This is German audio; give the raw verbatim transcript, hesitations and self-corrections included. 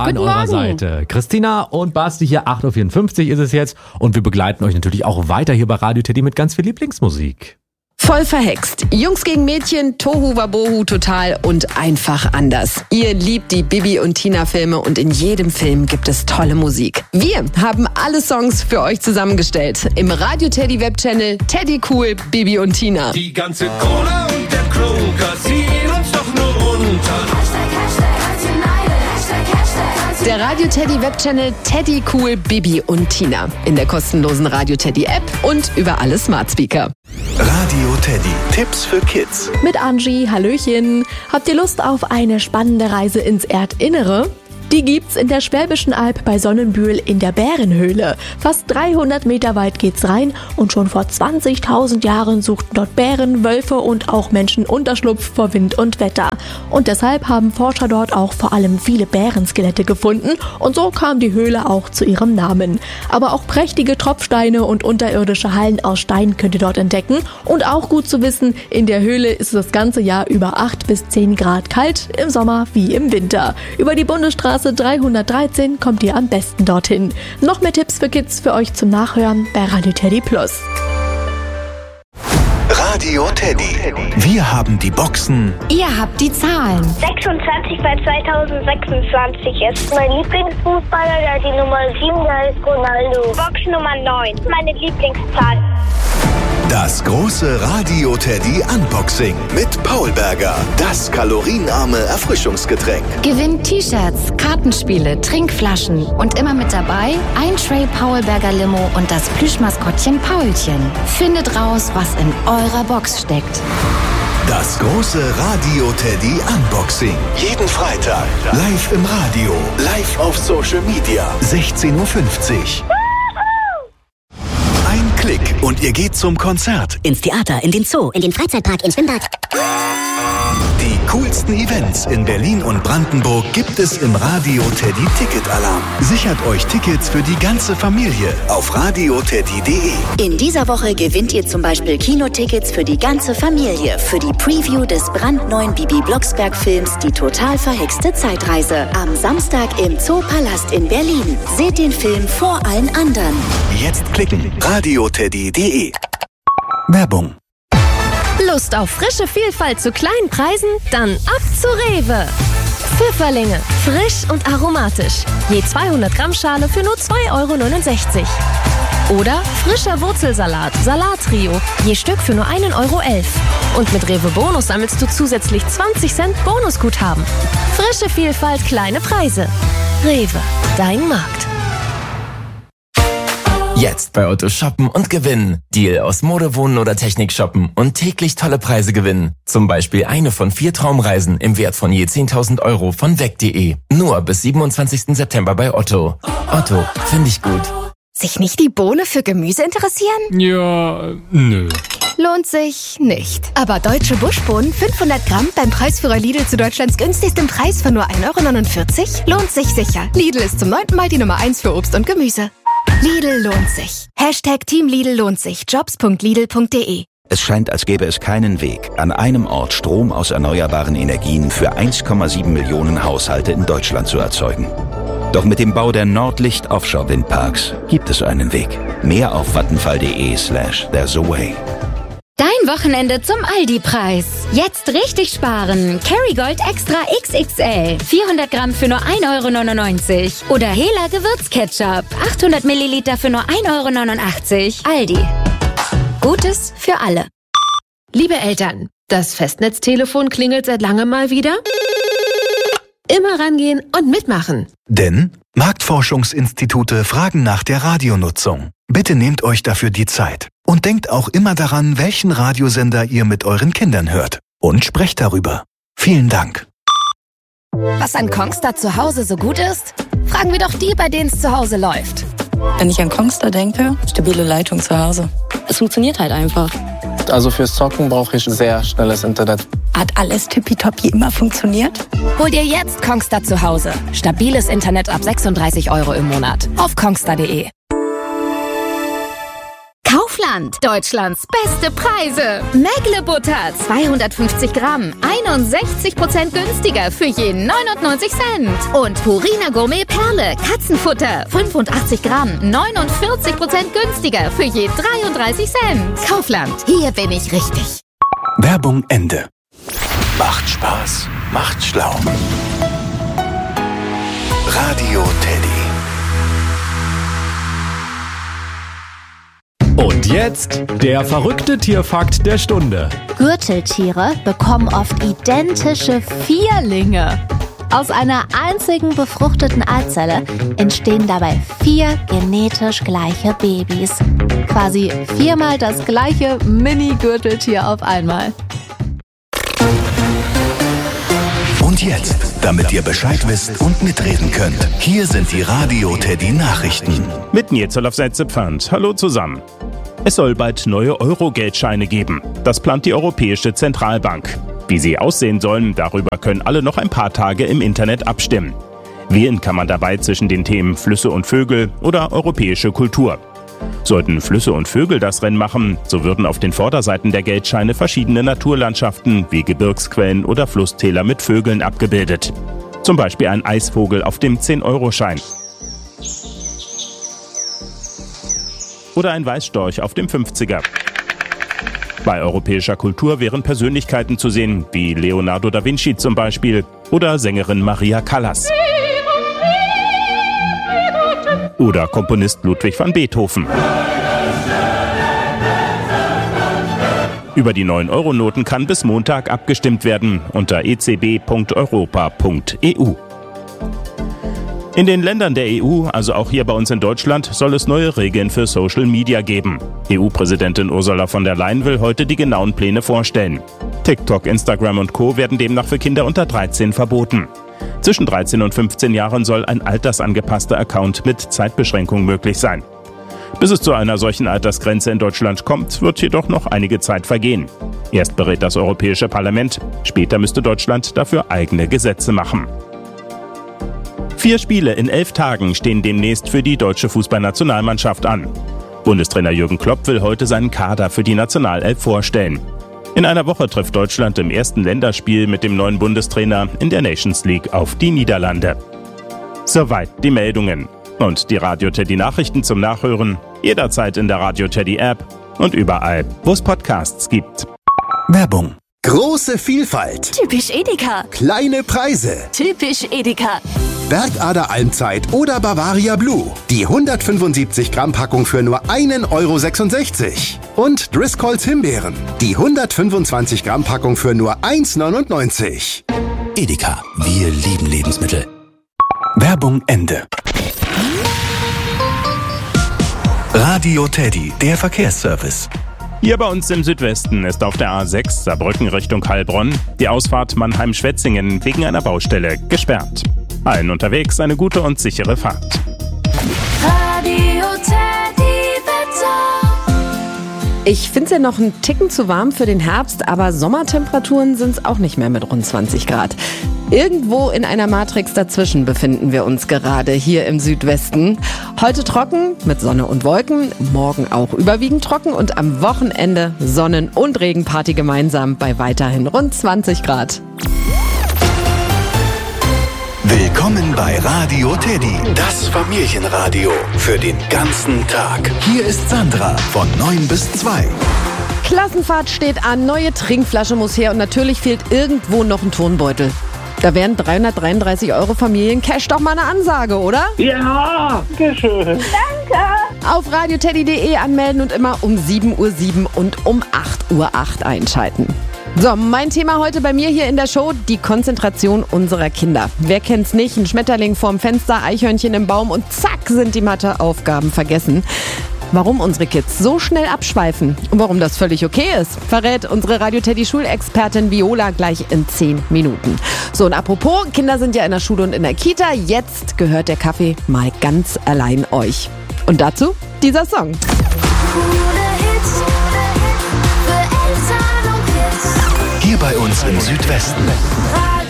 an Guten eurer Morgen. Seite. Christina und Basti hier, acht Uhr vierundfünfzig ist es jetzt. Und wir begleiten euch natürlich auch weiter hier bei Radio Teddy mit ganz viel Lieblingsmusik. Voll verhext. Jungs gegen Mädchen, Tohu Wabohu total und einfach anders. Ihr liebt die Bibi und Tina Filme und in jedem Film gibt es tolle Musik. Wir haben alle Songs für euch zusammengestellt. Im Radio Teddy Webchannel Teddy Cool, Bibi und Tina. Die ganze Cola und der Kroger ziehen uns doch nur runter. Der Radio Teddy Webchannel Teddy Cool, Bibi und Tina. In der kostenlosen Radio Teddy App und über alle Smart Speaker. Radio Teddy. Tipps für Kids. Mit Angie, Hallöchen. Habt ihr Lust auf eine spannende Reise ins Erdinnere? Die gibt's in der Schwäbischen Alb bei Sonnenbühl in der Bärenhöhle. Fast dreihundert Meter weit geht's rein und schon vor zwanzigtausend Jahren suchten dort Bären, Wölfe und auch Menschen Unterschlupf vor Wind und Wetter. Und deshalb haben Forscher dort auch vor allem viele Bärenskelette gefunden und so kam die Höhle auch zu ihrem Namen. Aber auch prächtige Tropfsteine und unterirdische Hallen aus Stein könnt ihr dort entdecken. Und auch gut zu wissen, in der Höhle ist es das ganze Jahr über acht bis zehn Grad kalt, im Sommer wie im Winter. Über die Bundesstraße dreihundertdreizehn kommt ihr am besten dorthin. Noch mehr Tipps für Kids für euch zum Nachhören bei Radio Teddy Plus. Radio Teddy. Wir haben die Boxen. Ihr habt die Zahlen. sechsundzwanzig bei zweitausendsechsundzwanzig ist mein Lieblingsfußballer, der die Nummer sieben, der ist Ronaldo. Box Nummer neun, meine Lieblingszahl. Das große Radio Teddy Unboxing mit Paul Berger. Das kalorienarme Erfrischungsgetränk. Gewinnt T-Shirts, Kartenspiele, Trinkflaschen und immer mit dabei ein Tray Paul Berger Limo und das Plüschmaskottchen Paulchen. Findet raus, was in eurer Box steckt. Das große Radio Teddy Unboxing. Jeden Freitag. Live im Radio. Live auf Social Media. sechzehn Uhr fünfzig. Ein Klick und ihr geht zum Konzert. Ins Theater, in den Zoo, in den Freizeitpark, ins Schwimmbad. Die coolsten Events in Berlin und Brandenburg gibt es im Radio Teddy Ticket Alarm. Sichert euch Tickets für die ganze Familie auf radio teddy punkt de. In dieser Woche gewinnt ihr zum Beispiel Kinotickets für die ganze Familie für die Preview des brandneuen Bibi Blocksberg-Films Die total verhexte Zeitreise. Am Samstag im Zoopalast in Berlin. Seht den Film vor allen anderen. Jetzt klicken. radio teddy punkt de. Werbung. Lust auf frische Vielfalt zu kleinen Preisen? Dann ab zu Rewe. Pfifferlinge, frisch und aromatisch. Je zweihundert Gramm Schale für nur zwei Euro neunundsechzig. Oder frischer Wurzelsalat, Salattrio, je Stück für nur ein Euro elf. Und mit Rewe Bonus sammelst du zusätzlich zwanzig Cent Bonusguthaben. Frische Vielfalt, kleine Preise. Rewe, dein Markt. Jetzt bei Otto shoppen und gewinnen. Deal aus Mode, Wohnen oder Technik shoppen und täglich tolle Preise gewinnen. Zum Beispiel eine von vier Traumreisen im Wert von je zehntausend Euro von weg punkt de. Nur bis siebenundzwanzigsten September bei Otto. Otto, finde ich gut. Sich nicht die Bohne für Gemüse interessieren? Ja, nö. Lohnt sich nicht. Aber deutsche Buschbohnen fünfhundert Gramm beim Preisführer Lidl zu Deutschlands günstigstem Preis von nur ein Euro neunundvierzig? Lohnt sich sicher. Lidl ist zum neunten Mal die Nummer eins für Obst und Gemüse. Lidl lohnt sich. Hashtag Team Lidl lohnt sich. Jobs punkt lidl punkt de. Es scheint, als gäbe es keinen Weg, an einem Ort Strom aus erneuerbaren Energien für eins Komma sieben Millionen Haushalte in Deutschland zu erzeugen. Doch mit dem Bau der Nordlicht Offshore Windparks gibt es einen Weg. Mehr auf vattenfall.de slash there's a way. Dein Wochenende zum Aldi-Preis. Jetzt richtig sparen. Kerrygold Extra X X L. vierhundert Gramm für nur ein Euro neunundneunzig. Oder Hela Gewürzketchup. achthundert Milliliter für nur ein Euro neunundachtzig. Aldi. Gutes für alle. Liebe Eltern, das Festnetztelefon klingelt seit langem mal wieder. Immer rangehen und mitmachen. Denn Marktforschungsinstitute fragen nach der Radionutzung. Bitte nehmt euch dafür die Zeit. Und denkt auch immer daran, welchen Radiosender ihr mit euren Kindern hört. Und sprecht darüber. Vielen Dank. Was an Kongstar zu Hause so gut ist? Fragen wir doch die, bei denen es zu Hause läuft. Wenn ich an Kongstar denke, stabile Leitung zu Hause. Es funktioniert halt einfach. Also fürs Zocken brauche ich sehr schnelles Internet. Hat alles tippitoppi immer funktioniert? Hol dir jetzt Kongstar zu Hause. Stabiles Internet ab sechsunddreißig Euro im Monat. Auf kongstar punkt de. Kaufland. Kaufland. Deutschlands beste Preise. Mägle Butter zweihundertfünfzig Gramm. einundsechzig Prozent günstiger für je neunundneunzig Cent. Und Purina Gourmet Perle Katzenfutter. fünfundachtzig Gramm. neunundvierzig Prozent günstiger für je dreiunddreißig Cent. Kaufland. Hier bin ich richtig. Werbung Ende. Macht Spaß, macht schlau. Radio Teddy. Und jetzt der verrückte Tierfakt der Stunde. Gürteltiere bekommen oft identische Vierlinge. Aus einer einzigen befruchteten Eizelle entstehen dabei vier genetisch gleiche Babys. Quasi viermal das gleiche Mini-Gürteltier auf einmal. Und jetzt, damit ihr Bescheid wisst und mitreden könnt, hier sind die Radio Teddy Nachrichten. Mit Nils Olaf-Setze Pfand. Hallo zusammen. Es soll bald neue Euro-Geldscheine geben. Das plant die Europäische Zentralbank. Wie sie aussehen sollen, darüber können alle noch ein paar Tage im Internet abstimmen. Wählen kann man dabei zwischen den Themen Flüsse und Vögel oder europäische Kultur. Sollten Flüsse und Vögel das Rennen machen, so würden auf den Vorderseiten der Geldscheine verschiedene Naturlandschaften wie Gebirgsquellen oder Flusstäler mit Vögeln abgebildet. Zum Beispiel ein Eisvogel auf dem zehn-Euro-Schein. Oder ein Weißstorch auf dem fünfziger. Bei europäischer Kultur wären Persönlichkeiten zu sehen, wie Leonardo da Vinci zum Beispiel oder Sängerin Maria Callas. Oder Komponist Ludwig van Beethoven. Über die neuen Euro-Noten kann bis Montag abgestimmt werden unter e c b punkt europa punkt e u. In den Ländern der E U, also auch hier bei uns in Deutschland, soll es neue Regeln für Social Media geben. E U-Präsidentin Ursula von der Leyen will heute die genauen Pläne vorstellen. TikTok, Instagram und Co. werden demnach für Kinder unter dreizehn verboten. Zwischen dreizehn und fünfzehn Jahren soll ein altersangepasster Account mit Zeitbeschränkung möglich sein. Bis es zu einer solchen Altersgrenze in Deutschland kommt, wird jedoch noch einige Zeit vergehen. Erst berät das Europäische Parlament, später müsste Deutschland dafür eigene Gesetze machen. Vier Spiele in elf Tagen stehen demnächst für die deutsche Fußballnationalmannschaft an. Bundestrainer Jürgen Klopp will heute seinen Kader für die Nationalelf vorstellen. In einer Woche trifft Deutschland im ersten Länderspiel mit dem neuen Bundestrainer in der Nations League auf die Niederlande. Soweit die Meldungen. Und die Radio Teddy Nachrichten zum Nachhören jederzeit in der Radio Teddy App und überall, wo es Podcasts gibt. Werbung. Große Vielfalt. Typisch Edeka. Kleine Preise. Typisch Edeka. Bergader Almzeit oder Bavaria Blue. Die hundertfünfundsiebzig Gramm Packung für nur einen Euro sechsundsechzig. Und Driscolls Himbeeren. Die hundertfünfundzwanzig Gramm Packung für nur eins neunundneunzig. Edeka, wir lieben Lebensmittel. Werbung Ende. Radio Teddy, der Verkehrsservice. Hier bei uns im Südwesten ist auf der A sechs Saarbrücken Richtung Heilbronn die Ausfahrt Mannheim-Schwetzingen wegen einer Baustelle gesperrt. Allen unterwegs eine gute und sichere Fahrt. Radio Teddy Wetter. Ich finde es ja noch einen Ticken zu warm für den Herbst, aber Sommertemperaturen sind es auch nicht mehr mit rund zwanzig Grad. Irgendwo in einer Matrix dazwischen befinden wir uns gerade hier im Südwesten. Heute trocken mit Sonne und Wolken, morgen auch überwiegend trocken und am Wochenende Sonnen- und Regenparty gemeinsam bei weiterhin rund zwanzig Grad. Willkommen bei Radio Teddy, das Familienradio für den ganzen Tag. Hier ist Sandra von neun bis zwei. Klassenfahrt steht an, neue Trinkflasche muss her und natürlich fehlt irgendwo noch ein Turnbeutel. Da wären dreihundertdreiunddreißig Euro Familiencash doch mal eine Ansage, oder? Ja, schön. Danke. Auf radioteddy punkt de anmelden und immer um sieben Uhr sieben und um acht Uhr acht einschalten. So, mein Thema heute bei mir hier in der Show, die Konzentration unserer Kinder. Wer kennt's nicht? Ein Schmetterling vorm Fenster, Eichhörnchen im Baum und zack sind die Matheaufgaben vergessen. Warum unsere Kids so schnell abschweifen und warum das völlig okay ist, verrät unsere Radio-Teddy-Schulexpertin Viola gleich in zehn Minuten. So, und apropos, Kinder sind ja in der Schule und in der Kita. Jetzt gehört der Kaffee mal ganz allein euch. Und dazu dieser Song. Hier bei uns im Südwesten.